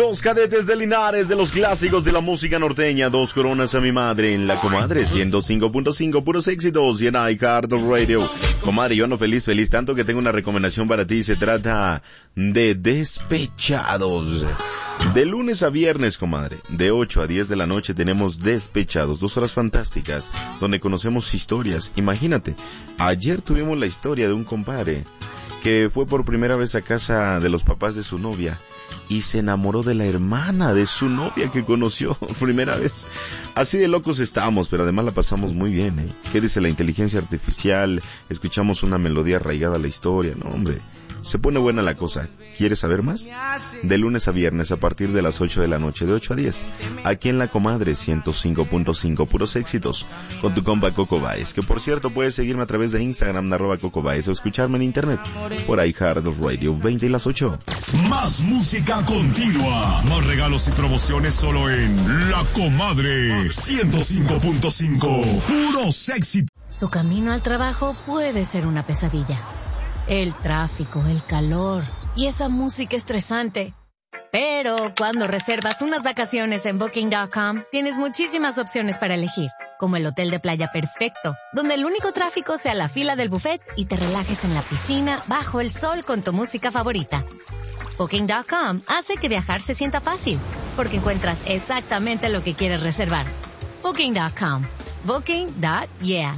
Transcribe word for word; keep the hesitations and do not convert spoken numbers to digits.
Los Cadetes de Linares, de los clásicos de la música norteña. Dos coronas a mi madre en la comadre. ciento cinco punto cinco, puros éxitos y en iHeart Radio. Comadre, yo ando feliz, feliz. Tanto que tengo una recomendación para ti. Se trata de Despechados. De lunes a viernes, comadre, de ocho a diez de la noche tenemos Despechados, dos horas fantásticas, donde conocemos historias. Imagínate, ayer tuvimos la historia de un compadre que fue por primera vez a casa de los papás de su novia y se enamoró de la hermana de su novia que conoció por primera vez. Así de locos estamos, pero además la pasamos muy bien, ¿eh? ¿Qué dice la inteligencia artificial? Escuchamos una melodía arraigada a la historia, no, hombre. Se pone buena la cosa. ¿Quieres saber más? De lunes a viernes a partir de las ocho de la noche, de ocho a diez, aquí en La Comadre ciento cinco punto cinco, puros éxitos, con tu compa Coco Baez, que por cierto puedes seguirme a través de Instagram, arroba Coco Baez, o escucharme en internet, por iHeart Radio, veinte y las ocho. Más música continua, más regalos y promociones solo en La Comadre ciento cinco punto cinco, puros éxitos. Tu camino al trabajo puede ser una pesadilla. El tráfico, el calor y esa música estresante. Pero cuando reservas unas vacaciones en Booking punto com, tienes muchísimas opciones para elegir, como el hotel de playa perfecto, donde el único tráfico sea la fila del buffet y te relajes en la piscina bajo el sol con tu música favorita. Booking punto com hace que viajar se sienta fácil, porque encuentras exactamente lo que quieres reservar. Booking punto com. Booking. Yeah.